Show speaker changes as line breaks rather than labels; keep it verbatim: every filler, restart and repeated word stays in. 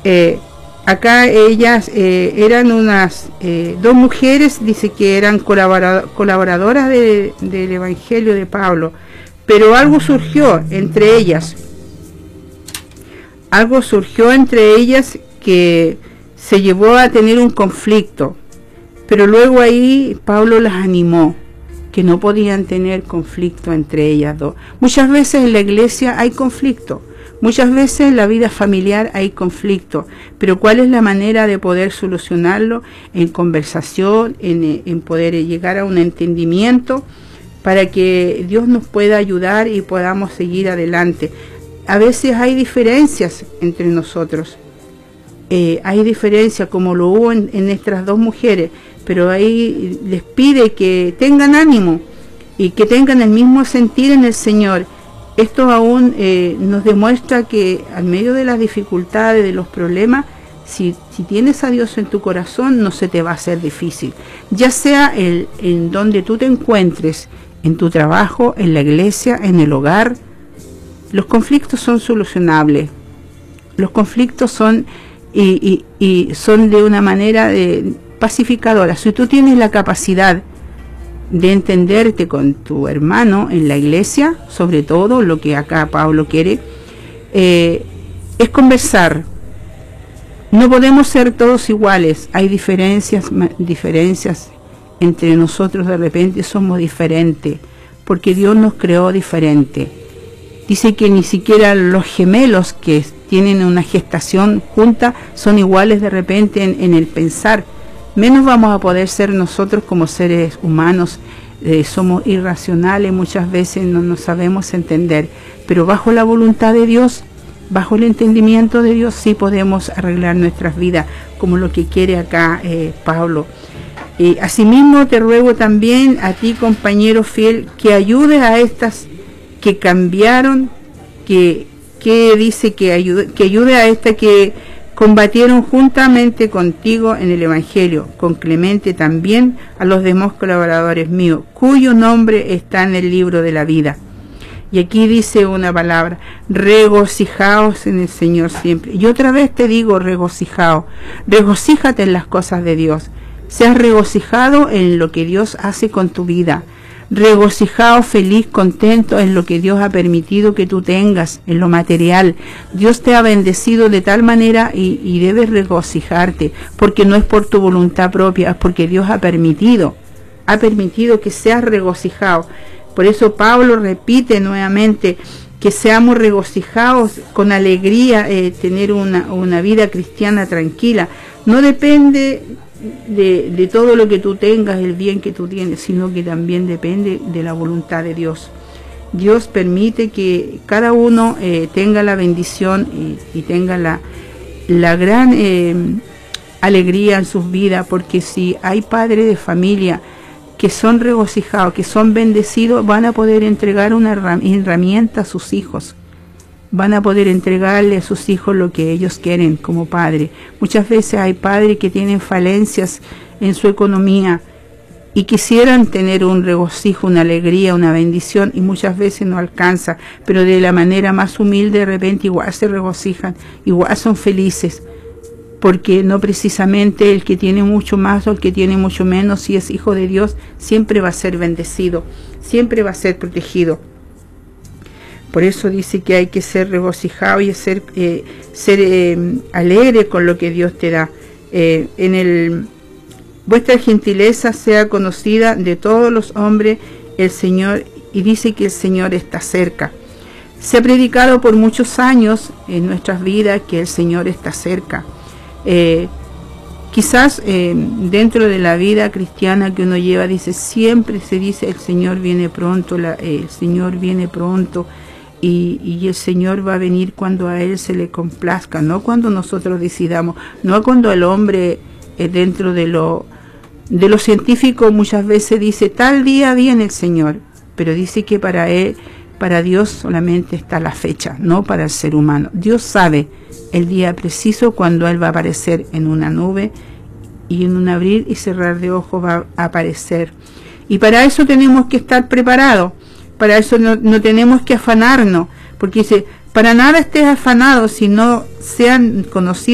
Eh, acá ellas eh, eran unas eh, dos mujeres, dice que eran colaborador, colaboradoras de, del Evangelio de Pablo, pero algo surgió entre ellas, algo surgió entre ellas que se llevó a tener un conflicto, pero luego ahí Pablo las animó, que no podían tener conflicto entre ellas dos. Muchas veces en la iglesia hay conflicto, muchas veces en la vida familiar hay conflicto, pero ¿cuál es la manera de poder solucionarlo? En conversación, en, en poder llegar a un entendimiento para que Dios nos pueda ayudar y podamos seguir adelante. A veces hay diferencias entre nosotros, eh, hay diferencias como lo hubo en, en estas dos mujeres, pero ahí les pide que tengan ánimo y que tengan el mismo sentir en el Señor. Esto aún eh, nos demuestra que en medio de las dificultades, de los problemas, si, si tienes a Dios en tu corazón, no se te va a hacer difícil. Ya sea el, en donde tú te encuentres, en tu trabajo, en la iglesia, en el hogar, los conflictos son solucionables. Los conflictos son, y, y, y son de una manera de pacificadora. Si tú tienes la capacidad de entenderte con tu hermano en la iglesia, sobre todo lo que acá Pablo quiere, eh, es conversar. No podemos ser todos iguales, hay diferencias, diferencias entre nosotros, de repente somos diferentes, porque Dios nos creó diferente. Dice que ni siquiera los gemelos que tienen una gestación junta son iguales de repente en, en el pensar. Menos vamos a poder ser nosotros como seres humanos. Eh, somos irracionales, muchas veces no nos sabemos entender, pero bajo la voluntad de Dios, bajo el entendimiento de Dios, sí podemos arreglar nuestras vidas, como lo que quiere acá eh, Pablo. Eh, asimismo te ruego también a ti, compañero fiel, que ayudes a estas que cambiaron, que, que dice que ayude, que ayude a estas que combatieron juntamente contigo en el Evangelio, con Clemente también a los demás colaboradores míos, cuyo nombre está en el libro de la vida. Y aquí dice una palabra: regocijaos en el Señor siempre. Y otra vez te digo, regocijaos, regocíjate en las cosas de Dios, seas regocijado en lo que Dios hace con tu vida, regocijado, feliz, contento en lo que Dios ha permitido que tú tengas, en lo material. Dios te ha bendecido de tal manera y, y debes regocijarte, porque no es por tu voluntad propia, es porque Dios ha permitido, ha permitido que seas regocijado. Por eso Pablo repite nuevamente que seamos regocijados con alegría, eh, tener una, una vida cristiana tranquila. No depende De, de todo lo que tú tengas, el bien que tú tienes, sino que también depende de la voluntad de Dios. Dios permite que cada uno eh, tenga la bendición y, y tenga la, la gran eh, alegría en sus vidas, porque si hay padres de familia que son regocijados, que son bendecidos, van a poder entregar una herramienta a sus hijos. Van a poder entregarle a sus hijos lo que ellos quieren como padre. Muchas veces hay padres que tienen falencias en su economía y quisieran tener un regocijo, una alegría, una bendición, y muchas veces no alcanza, pero de la manera más humilde de repente igual se regocijan, igual son felices, porque no precisamente el que tiene mucho más o el que tiene mucho menos, si es hijo de Dios, siempre va a ser bendecido, siempre va a ser protegido. Por eso dice que hay que ser regocijado y ser, eh, ser eh, alegre con lo que Dios te da. Eh, en el vuestra gentileza sea conocida de todos los hombres el Señor, y dice que el Señor está cerca. Se ha predicado por muchos años en nuestras vidas que el Señor está cerca. Eh, quizás eh, dentro de la vida cristiana que uno lleva, dice, siempre se dice el Señor viene pronto, la, eh, el Señor viene pronto. Y, y el Señor va a venir cuando a Él se le complazca, no cuando nosotros decidamos, no cuando el hombre eh, dentro de lo, de lo científico muchas veces dice tal día viene el Señor, pero dice que para Él, para Dios solamente está la fecha, no para el ser humano. Dios sabe el día preciso cuando Él va a aparecer en una nube, y en un abrir y cerrar de ojos va a aparecer. Y para eso tenemos que estar preparados. Para eso no, no tenemos que afanarnos, porque dice, para nada estés afanado si no sean conocidos